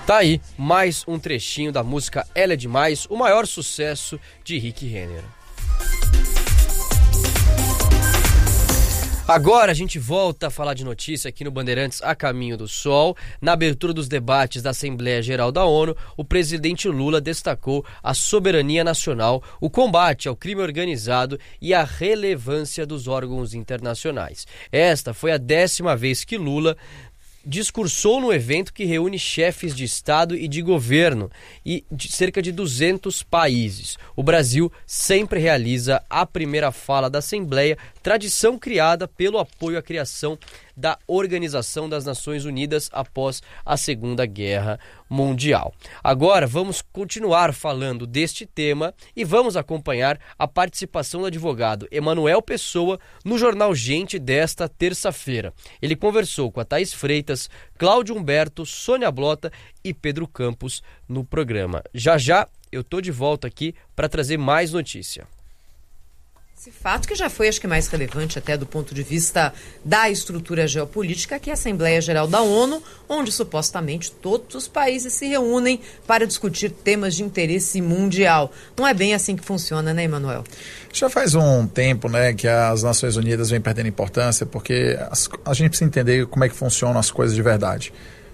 Tá aí, mais um trechinho da música Ela é Demais, o maior sucesso de Rick Renner. Agora a gente volta a falar de notícia aqui no Bandeirantes A Caminho do Sol. Na abertura dos debates da Assembleia Geral da ONU, o presidente Lula destacou a soberania nacional, o combate ao crime organizado e a relevância dos órgãos internacionais. Esta foi a 10ª vez que Lula discursou no evento que reúne chefes de Estado e de governo e de cerca de 200 países. O Brasil sempre realiza a primeira fala da Assembleia, tradição criada pelo apoio à criação da Organização das Nações Unidas após a Segunda Guerra Mundial. Agora vamos continuar falando deste tema e vamos acompanhar a participação do advogado Emanuel Pessoa no Jornal Gente desta terça-feira. Ele conversou com a Thaís Freitas, Cláudio Humberto, Sônia Blota e Pedro Campos no programa. Já eu tô de volta aqui para trazer mais notícia. Esse fato que já foi, acho que mais relevante até do ponto de vista da estrutura geopolítica, que é a Assembleia Geral da ONU, onde supostamente todos os países se reúnem para discutir temas de interesse mundial. Não é bem assim que funciona, né, Emanuel? Já faz um tempo, né, que as Nações Unidas vêm perdendo importância, porque a gente precisa entender como é que funcionam as coisas de verdade.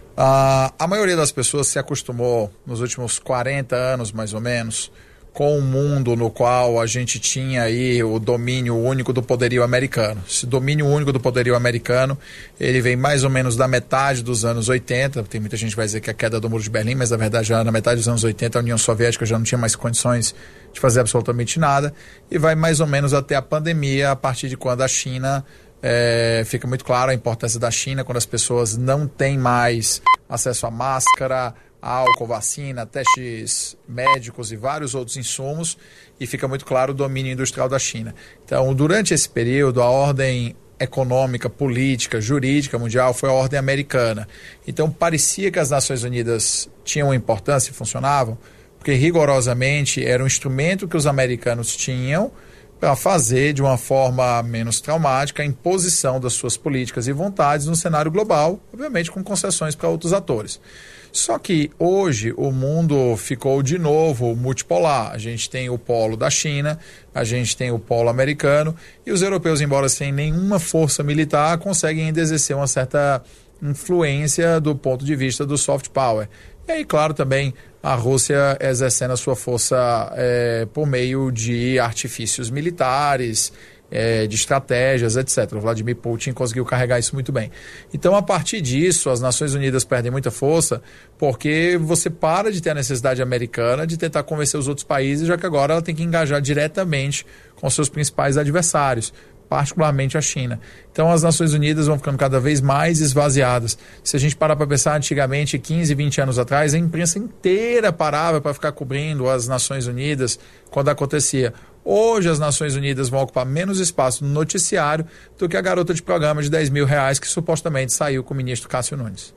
A maioria das pessoas se acostumou nos últimos 40 anos, mais ou menos, com um mundo no qual a gente tinha aí o domínio único do poderio americano. Esse domínio único do poderio americano, ele vem mais ou menos da metade dos anos 80, tem muita gente que vai dizer que é a queda do Muro de Berlim, mas na verdade já na metade dos anos 80 a União Soviética já não tinha mais condições de fazer absolutamente nada, e vai mais ou menos até a pandemia, a partir de quando a China, fica muito claro a importância da China, quando as pessoas não têm mais acesso à máscara, álcool, vacina, testes médicos e vários outros insumos, e fica muito claro o domínio industrial da China. Então, durante esse período, a ordem econômica, política, jurídica mundial foi a ordem americana. Então, parecia que as Nações Unidas tinham importância e funcionavam, porque rigorosamente era um instrumento que os americanos tinham para fazer de uma forma menos traumática a imposição das suas políticas e vontades no cenário global, obviamente com concessões para outros atores. Só que hoje o mundo ficou de novo multipolar. A gente tem o polo da China, a gente tem o polo americano, e os europeus, embora sem nenhuma força militar, conseguem ainda exercer uma certa influência do ponto de vista do soft power. E aí, claro, também a Rússia exercendo a sua força por meio de artifícios militares, de estratégias, etc. O Vladimir Putin conseguiu carregar isso muito bem. Então, a partir disso, as Nações Unidas perdem muita força, porque você para de ter a necessidade americana de tentar convencer os outros países, já que agora ela tem que engajar diretamente com seus principais adversários, particularmente a China. Então as Nações Unidas vão ficando cada vez mais esvaziadas. Se a gente parar para pensar, antigamente, 15, 20 anos atrás, a imprensa inteira parava para ficar cobrindo as Nações Unidas quando acontecia. Hoje as Nações Unidas vão ocupar menos espaço no noticiário do que a garota de programa de R$10 mil que supostamente saiu com o ministro Cássio Nunes.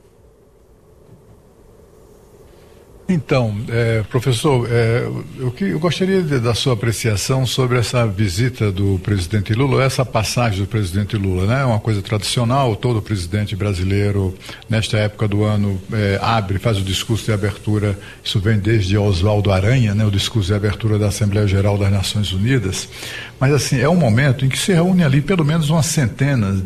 Então, professor, eu gostaria da sua apreciação sobre essa visita do presidente Lula, essa passagem do presidente Lula, né? É uma coisa tradicional, todo presidente brasileiro, nesta época do ano, faz o discurso de abertura, isso vem desde Oswaldo Aranha, né? O discurso de abertura da Assembleia Geral das Nações Unidas, mas assim, é um momento em que se reúne ali pelo menos umas centenas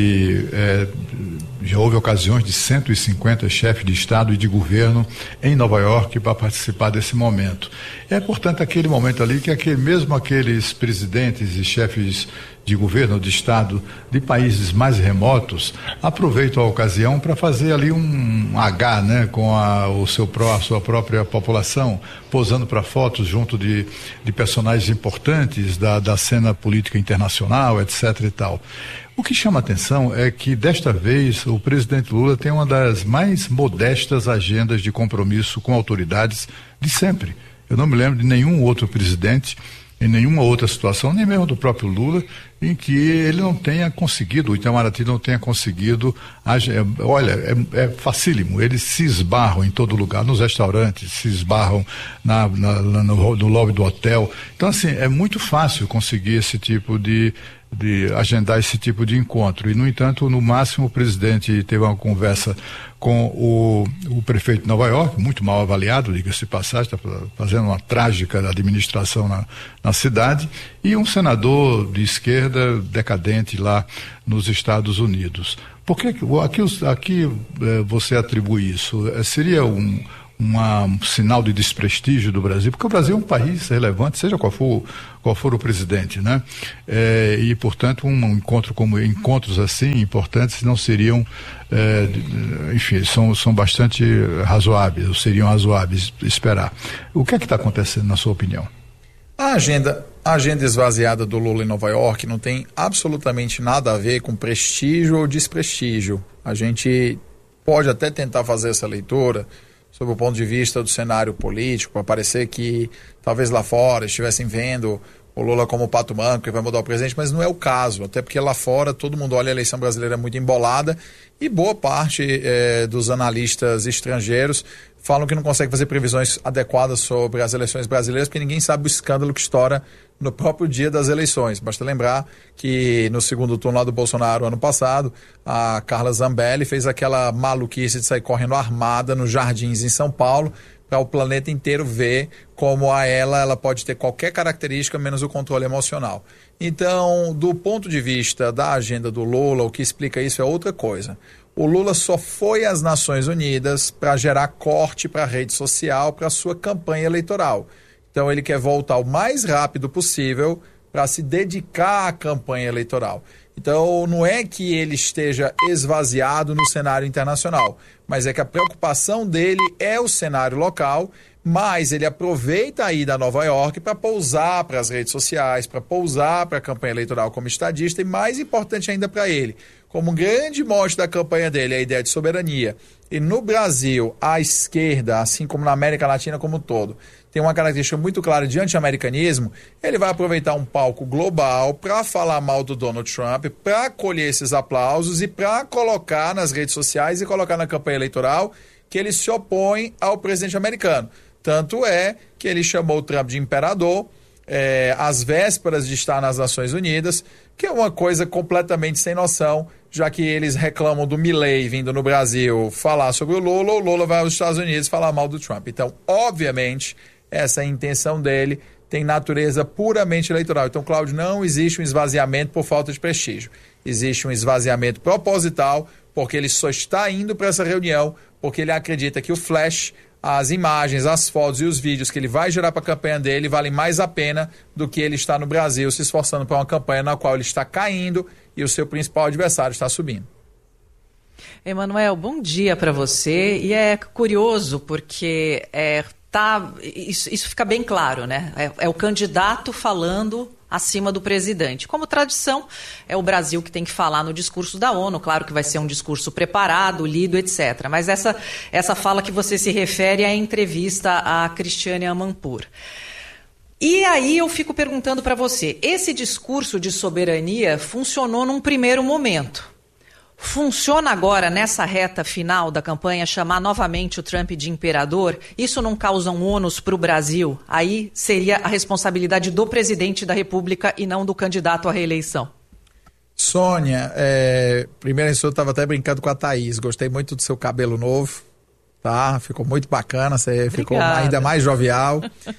já houve ocasiões de 150 chefes de Estado e de governo em Nova York para participar desse momento. É, portanto, aquele momento ali que mesmo aqueles presidentes e chefes de governo, de Estado, de países mais remotos, aproveitam a ocasião para fazer ali um H, né, com a sua própria população, posando para fotos junto de personagens importantes da cena política internacional, etc. e tal. O que chama a atenção é que, desta vez, o presidente Lula tem uma das mais modestas agendas de compromisso com autoridades de sempre. Eu não me lembro de nenhum outro presidente, em nenhuma outra situação, nem mesmo do próprio Lula, em que ele não tenha conseguido, o Itamaraty não tenha conseguido, é facílimo, eles se esbarram em todo lugar, nos restaurantes, se esbarram no lobby do hotel. Então, assim, é muito fácil conseguir esse tipo de agendar esse tipo de encontro. E, no entanto, no máximo, o presidente teve uma conversa com o prefeito de Nova York, muito mal avaliado, diga-se de passagem, está fazendo uma trágica administração na cidade, e um senador de esquerda decadente lá nos Estados Unidos. Por que aqui você atribui isso? Seria um sinal de desprestígio do Brasil, porque o Brasil é um país relevante, seja qual for o presidente, né? E, portanto, encontros assim importantes não seriam, enfim, são bastante razoáveis, ou seriam razoáveis esperar. O que é que está acontecendo, na sua opinião? A agenda esvaziada do Lula em Nova York não tem absolutamente nada a ver com prestígio ou desprestígio. A gente pode até tentar fazer essa leitura sob o ponto de vista do cenário político, para parecer que talvez lá fora estivessem vendo o Lula como pato manco, que vai mudar o presidente, mas não é o caso, até porque lá fora todo mundo olha a eleição brasileira muito embolada e boa parte dos analistas estrangeiros falam que não conseguem fazer previsões adequadas sobre as eleições brasileiras, porque ninguém sabe o escândalo que estoura no próprio dia das eleições. Basta lembrar que no segundo turno lá do Bolsonaro, ano passado, a Carla Zambelli fez aquela maluquice de sair correndo armada nos Jardins em São Paulo, para o planeta inteiro ver como ela pode ter qualquer característica menos o controle emocional. Então, do ponto de vista da agenda do Lula, o que explica isso é outra coisa. O Lula só foi às Nações Unidas para gerar corte para a rede social, para a sua campanha eleitoral. Então ele quer voltar o mais rápido possível para se dedicar à campanha eleitoral. Então não é que ele esteja esvaziado no cenário internacional, mas é que a preocupação dele é o cenário local, mas ele aproveita a ida a Nova York para pousar para as redes sociais, para pousar para a campanha eleitoral como estadista e, mais importante ainda para ele, como um grande mote da campanha dele, a ideia de soberania. E no Brasil, a esquerda, assim como na América Latina como um todo, tem uma característica muito clara de anti-americanismo, ele vai aproveitar um palco global para falar mal do Donald Trump, para colher esses aplausos e para colocar nas redes sociais e colocar na campanha eleitoral que ele se opõe ao presidente americano. Tanto é que ele chamou o Trump de imperador, às vésperas de estar nas Nações Unidas, que é uma coisa completamente sem noção, já que eles reclamam do Milley vindo no Brasil falar sobre o Lula vai aos Estados Unidos falar mal do Trump. Então, obviamente, essa intenção dele tem natureza puramente eleitoral. Então, Cláudio, não existe um esvaziamento por falta de prestígio. Existe um esvaziamento proposital, porque ele só está indo para essa reunião, porque ele acredita que o flash, as imagens, as fotos e os vídeos que ele vai gerar para a campanha dele valem mais a pena do que ele estar no Brasil se esforçando para uma campanha na qual ele está caindo e o seu principal adversário está subindo. Emanuel, bom dia para você. E é curioso porque isso fica bem claro, né? É o candidato falando acima do presidente. Como tradição, é o Brasil que tem que falar no discurso da ONU. Claro que vai ser um discurso preparado, lido, etc. Mas essa fala que você se refere é a entrevista a Cristiane Amanpour. E aí eu fico perguntando para você, esse discurso de soberania funcionou num primeiro momento. Funciona agora, nessa reta final da campanha, chamar novamente o Trump de imperador? Isso não causa um ônus para o Brasil? Aí seria a responsabilidade do presidente da República e não do candidato à reeleição. Sônia, primeiro eu estava até brincando com a Thaís, gostei muito do seu cabelo novo, tá? Ficou muito bacana, você ficou ainda mais jovial.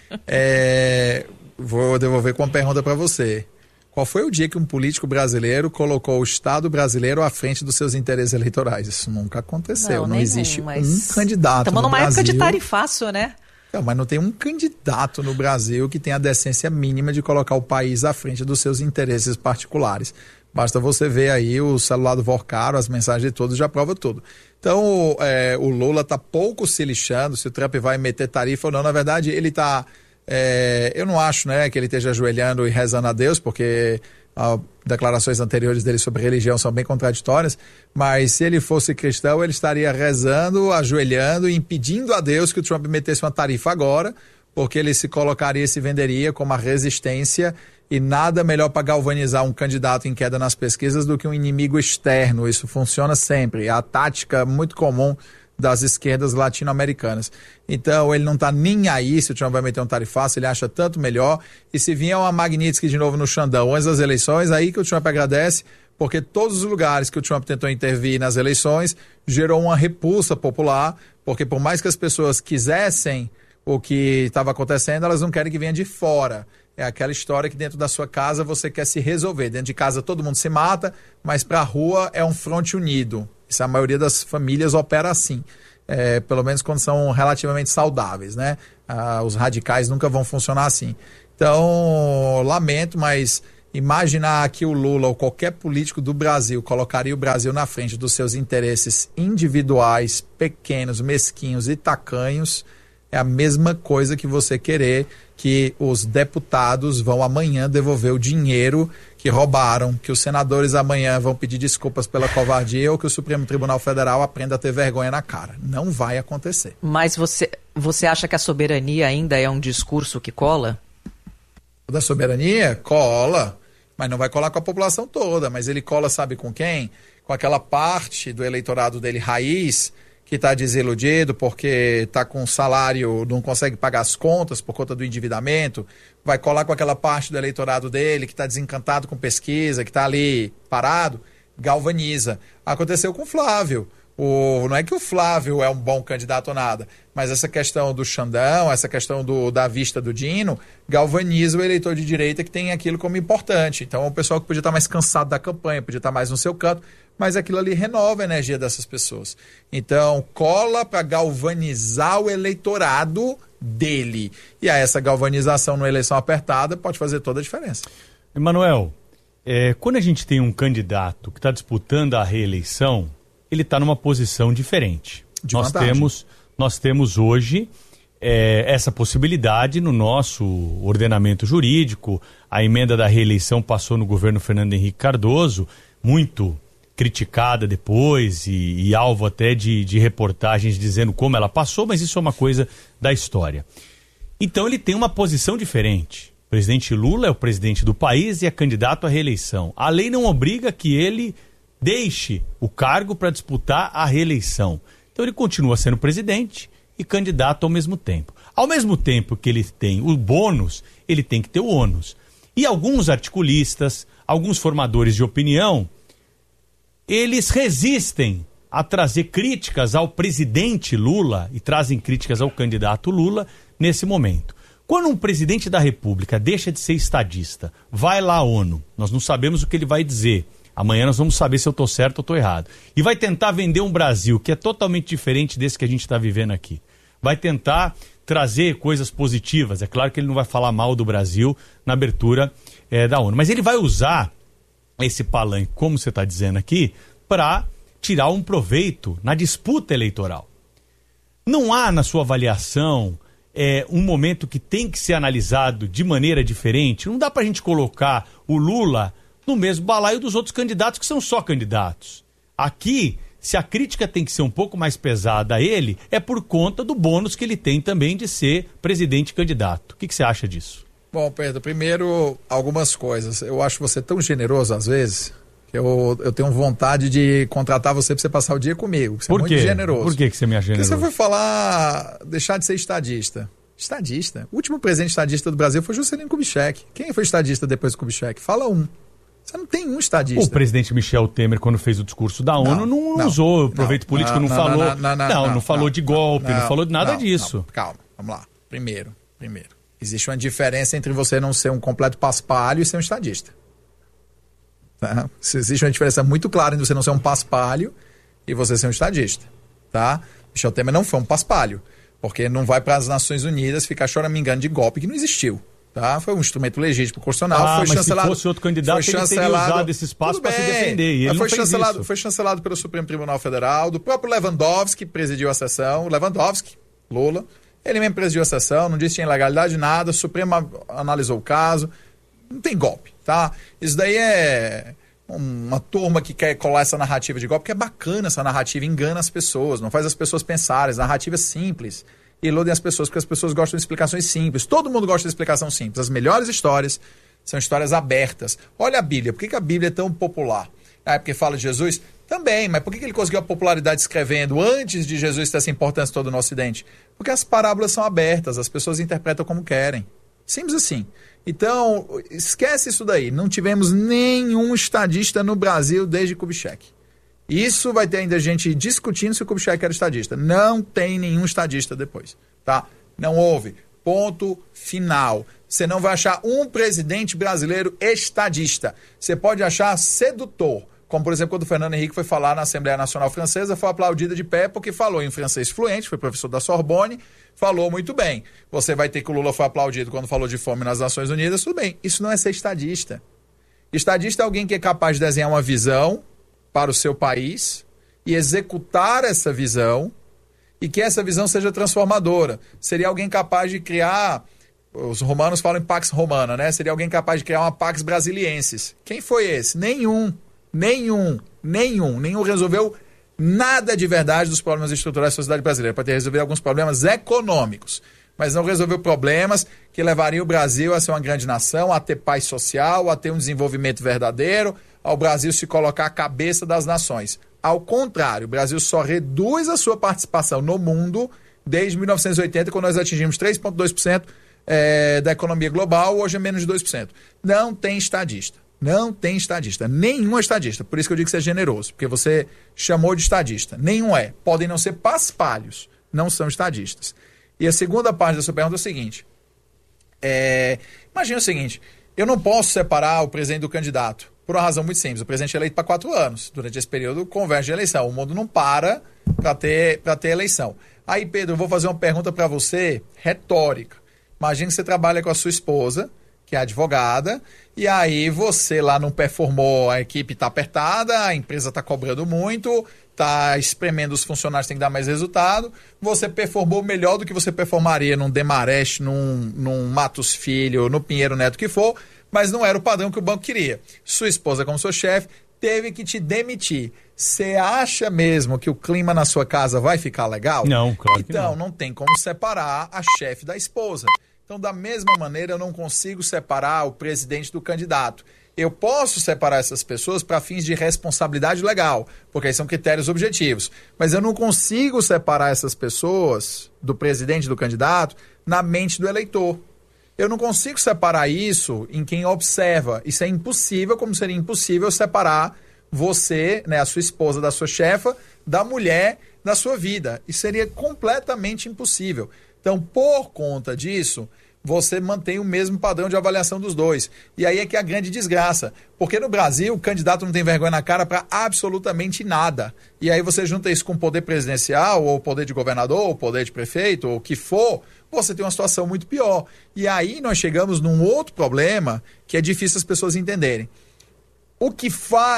Vou devolver com uma pergunta para você. Qual foi o dia que um político brasileiro colocou o Estado brasileiro à frente dos seus interesses eleitorais? Isso nunca aconteceu. Não existe um candidato no Brasil. Estamos numa época de tarifaço, né? Não, mas não tem um candidato no Brasil que tenha a decência mínima de colocar o país à frente dos seus interesses particulares. Basta você ver aí o celular do Vorcaro, as mensagens de todos, já prova tudo. Então, o Lula está pouco se lixando se o Trump vai meter tarifa ou não. Na verdade, ele está... eu não acho, né, que ele esteja ajoelhando e rezando a Deus, porque as declarações anteriores dele sobre religião são bem contraditórias, mas se ele fosse cristão, ele estaria rezando, ajoelhando e impedindo a Deus que o Trump metesse uma tarifa agora, porque ele se colocaria e se venderia como a resistência, e nada melhor para galvanizar um candidato em queda nas pesquisas do que um inimigo externo. Isso funciona sempre. É a tática muito comum das esquerdas latino-americanas. Então, ele não está nem aí se o Trump vai meter um tarifaço, ele acha tanto melhor. E se vier uma Magnitsky de novo no Xandão antes das eleições, aí que o Trump agradece, porque todos os lugares que o Trump tentou intervir nas eleições gerou uma repulsa popular, porque por mais que as pessoas quisessem o que estava acontecendo, elas não querem que venha de fora. É aquela história que dentro da sua casa você quer se resolver. Dentro de casa todo mundo se mata, mas para a rua é um fronte unido. Isso a maioria das famílias opera assim. Pelo menos quando são relativamente saudáveis, né? Os radicais nunca vão funcionar assim. Então, lamento, mas imaginar que o Lula ou qualquer político do Brasil colocaria o Brasil na frente dos seus interesses individuais, pequenos, mesquinhos e tacanhos, é a mesma coisa que você querer que os deputados vão amanhã devolver o dinheiro que roubaram, que os senadores amanhã vão pedir desculpas pela covardia ou que o Supremo Tribunal Federal aprenda a ter vergonha na cara. Não vai acontecer. Mas você acha que a soberania ainda é um discurso que cola? Da soberania? Cola. Mas não vai colar com a população toda. Mas ele cola, sabe com quem? Com aquela parte do eleitorado dele raiz que está desiludido porque está com salário, não consegue pagar as contas por conta do endividamento, vai colar com aquela parte do eleitorado dele que está desencantado com pesquisa, que está ali parado, galvaniza. Aconteceu com o Flávio. Não é que o Flávio é um bom candidato ou nada, mas essa questão do Xandão, essa questão da vista do Dino, galvaniza o eleitor de direita que tem aquilo como importante. Então é um pessoal que podia estar mais cansado da campanha, podia estar mais no seu canto, mas aquilo ali renova a energia dessas pessoas. Então cola para galvanizar o eleitorado dele. E essa galvanização numa eleição apertada pode fazer toda a diferença. Emanuel, quando a gente tem um candidato que está disputando a reeleição, ele está numa posição diferente. Nós temos hoje essa possibilidade no nosso ordenamento jurídico. A emenda da reeleição passou no governo Fernando Henrique Cardoso, muito criticada depois e alvo até de reportagens dizendo como ela passou, mas isso é uma coisa da história. Então ele tem uma posição diferente. O presidente Lula é o presidente do país e é candidato à reeleição. A lei não obriga que ele deixe o cargo para disputar a reeleição. Então ele continua sendo presidente e candidato ao mesmo tempo. Ao mesmo tempo que ele tem o bônus, ele tem que ter o ônus. E alguns articulistas, alguns formadores de opinião, eles resistem a trazer críticas ao presidente Lula e trazem críticas ao candidato Lula nesse momento. Quando um presidente da República deixa de ser estadista, vai lá à ONU, nós não sabemos o que ele vai dizer. Amanhã nós vamos saber se eu estou certo ou estou errado. E vai tentar vender um Brasil que é totalmente diferente desse que a gente está vivendo aqui. Vai tentar trazer coisas positivas. É claro que ele não vai falar mal do Brasil na abertura da ONU. Mas ele vai usar esse palanque, como você está dizendo aqui, para tirar um proveito na disputa eleitoral. Não há, na sua avaliação, um momento que tem que ser analisado de maneira diferente? Não dá para a gente colocar o Lula no mesmo balaio dos outros candidatos que são só candidatos. Aqui, se a crítica tem que ser um pouco mais pesada a ele, é por conta do bônus que ele tem também de ser presidente e candidato. O que você acha disso? Bom, Pedro, primeiro, algumas coisas. Eu acho você tão generoso às vezes que eu tenho vontade de contratar você para você passar o dia comigo. Você por quê? É muito generoso. Por que você me acha generoso? Porque você foi falar, deixar de ser estadista. Estadista. O último presidente estadista do Brasil foi Juscelino Kubitschek. Quem foi estadista depois do Kubitschek? Fala um. Você não tem um estadista. O presidente Michel Temer, quando fez o discurso da ONU, não usou proveito político, não falou de golpe, não falou de nada disso. Calma, vamos lá. Primeiro, existe uma diferença entre você não ser um completo paspalho e ser um estadista. Tá? Existe uma diferença muito clara entre você não ser um paspalho e você ser um estadista. Tá? Michel Temer não foi um paspalho, porque não vai para as Nações Unidas ficar choramingando de golpe que não existiu. Tá? Foi um instrumento legítimo constitucional. Foi mas chancelado, se fosse outro candidato, ele teria usado esse espaço para se defender. E ele foi chancelado pelo Supremo Tribunal Federal, do próprio Lewandowski, que presidiu a sessão. Lewandowski, Lula, ele mesmo presidiu a sessão, não disse que tinha ilegalidade nada, o Supremo analisou o caso. Não tem golpe, tá? Isso daí é uma turma que quer colar essa narrativa de golpe, porque é bacana essa narrativa, engana as pessoas, não faz as pessoas pensarem, as narrativas simples. Iludem as pessoas, porque as pessoas gostam de explicações simples. Todo mundo gosta de explicação simples. As melhores histórias são histórias abertas. Olha a Bíblia. Por que a Bíblia é tão popular? Porque fala de Jesus? Também, mas por que ele conseguiu a popularidade escrevendo antes de Jesus ter essa importância toda no Ocidente? Porque as parábolas são abertas, as pessoas interpretam como querem. Simples assim. Então, esquece isso daí. Não tivemos nenhum estadista no Brasil desde Kubitschek. Isso vai ter ainda gente discutindo se o Kubitschek era estadista. Não tem nenhum estadista depois, tá? Não houve. Ponto final. Você não vai achar um presidente brasileiro estadista. Você pode achar sedutor. Como, por exemplo, quando o Fernando Henrique foi falar na Assembleia Nacional Francesa, foi aplaudida de pé porque falou em francês fluente, foi professor da Sorbonne, falou muito bem. Você vai ter que o Lula foi aplaudido quando falou de fome nas Nações Unidas, tudo bem. Isso não é ser estadista. Estadista é alguém que é capaz de desenhar uma visão para o seu país e executar essa visão e que essa visão seja transformadora. Seria alguém capaz de criar, os romanos falam em Pax Romana, né? Seria alguém capaz de criar uma Pax Brasiliensis. Quem foi esse? Nenhum resolveu nada de verdade dos problemas estruturais da sociedade brasileira. Para ter resolvido alguns problemas econômicos, mas não resolveu problemas que levariam o Brasil a ser uma grande nação, a ter paz social, a ter um desenvolvimento verdadeiro, ao Brasil se colocar à cabeça das nações. Ao contrário, o Brasil só reduz a sua participação no mundo desde 1980, quando nós atingimos 3,2% da economia global, hoje é menos de 2%. Não tem estadista. Não tem estadista. Nenhum é estadista. Por isso que eu digo que você é generoso, porque você chamou de estadista. Nenhum é. Podem não ser paspalhos, não são estadistas. E a segunda parte da sua pergunta é o seguinte. Imagina o seguinte, eu não posso separar o presidente do candidato, por uma razão muito simples. O presidente é eleito para 4 anos. Durante esse período, converge a eleição. O mundo não para ter eleição. Aí, Pedro, eu vou fazer uma pergunta para você, retórica. Imagina que você trabalha com a sua esposa, que é advogada, e aí você lá não performou, a equipe está apertada, a empresa está cobrando muito, está espremendo os funcionários, tem que dar mais resultado, você performou melhor do que você performaria num Demarest, num Matos Filho, no Pinheiro Neto que for, mas não era o padrão que o banco queria. Sua esposa, como seu chefe, teve que te demitir. Você acha mesmo que o clima na sua casa vai ficar legal? Não, claro que não. Então, não tem como separar a chefe da esposa. Então, da mesma maneira, eu não consigo separar o presidente do candidato. Eu posso separar essas pessoas para fins de responsabilidade legal, porque aí são critérios objetivos. Mas eu não consigo separar essas pessoas do presidente do candidato na mente do eleitor. Eu não consigo separar isso em quem observa. Isso é impossível, como seria impossível separar você, né, a sua esposa da sua chefa, da mulher da sua vida. Isso seria completamente impossível. Então, por conta disso, você mantém o mesmo padrão de avaliação dos dois. E aí é que é a grande desgraça. Porque no Brasil, o candidato não tem vergonha na cara para absolutamente nada. E aí você junta isso com o poder presidencial, ou o poder de governador, ou o poder de prefeito, ou o que for, você tem uma situação muito pior. E aí nós chegamos num outro problema que é difícil as pessoas entenderem. O que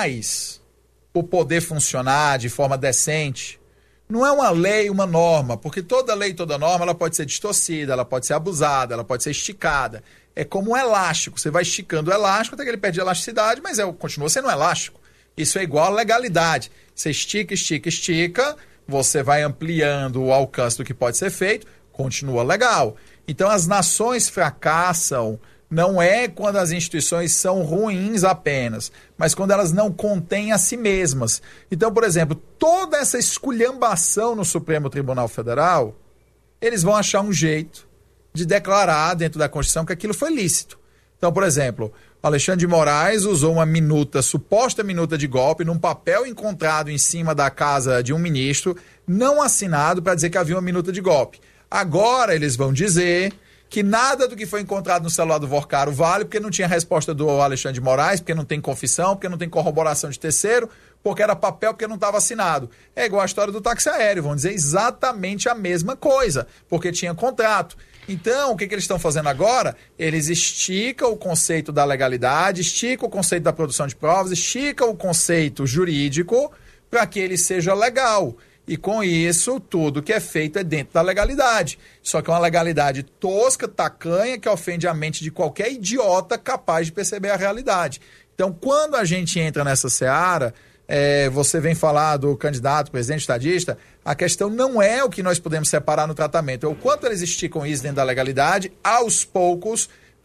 faz o poder funcionar de forma decente não é uma lei, uma norma, porque toda lei, toda norma, ela pode ser distorcida, ela pode ser abusada, ela pode ser esticada. É como um elástico, você vai esticando o elástico até que ele perde a elasticidade, mas continua sendo um elástico. Isso é igual à legalidade. Você estica, estica, estica, você vai ampliando o alcance do que pode ser feito, continua legal. Então as nações fracassam não é quando as instituições são ruins apenas, mas quando elas não contêm a si mesmas. Então, por exemplo, toda essa esculhambação no Supremo Tribunal Federal, eles vão achar um jeito de declarar dentro da Constituição que aquilo foi lícito. Então, por exemplo, Alexandre de Moraes usou uma minuta, suposta minuta de golpe, num papel encontrado em cima da casa de um ministro, não assinado, para dizer que havia uma minuta de golpe. Agora eles vão dizer que nada do que foi encontrado no celular do Vorcaro vale, porque não tinha resposta do Alexandre de Moraes, porque não tem confissão, porque não tem corroboração de terceiro, porque era papel, porque não estava assinado. É igual a história do táxi aéreo, vão dizer exatamente a mesma coisa, porque tinha contrato. Então, o que eles estão fazendo agora? Eles esticam o conceito da legalidade, esticam o conceito da produção de provas, esticam o conceito jurídico para que ele seja legal. E com isso, tudo que é feito é dentro da legalidade. Só que é uma legalidade tosca, tacanha, que ofende a mente de qualquer idiota capaz de perceber a realidade. Então, quando a gente entra nessa seara, você vem falar do candidato, presidente estadista, a questão não é o que nós podemos separar no tratamento, é o quanto eles esticam isso dentro da legalidade, aos poucos,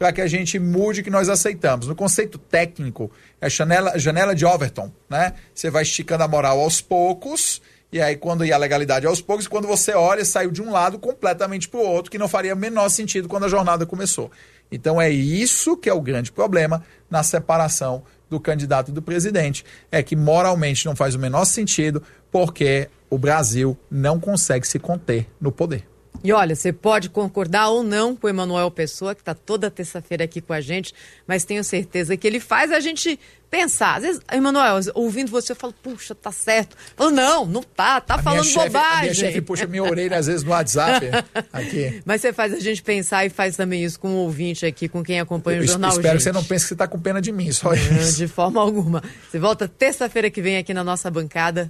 para que a gente mude o que nós aceitamos. No conceito técnico, é janela de Overton, né? Você vai esticando a moral aos poucos, e aí quando ia a legalidade aos poucos, quando você olha, saiu de um lado completamente para o outro, que não faria o menor sentido quando a jornada começou. Então é isso que é o grande problema na separação do candidato e do presidente. É que moralmente não faz o menor sentido, porque o Brasil não consegue se conter no poder. E olha, você pode concordar ou não com o Emanuel Pessoa, que está toda terça-feira aqui com a gente, mas tenho certeza que ele faz a gente pensar. Às vezes, Emanuel, ouvindo você, eu falo, puxa, tá certo. Eu falo, não tá falando bobagem. A minha chefe puxa minha orelha, às vezes, no WhatsApp. Aqui. Mas você faz a gente pensar e faz também isso com o ouvinte aqui, com quem acompanha o Jornal Espero Gente. que você não pense que você está com pena de mim, só não, isso. de forma alguma. Você volta terça-feira que vem aqui na nossa bancada.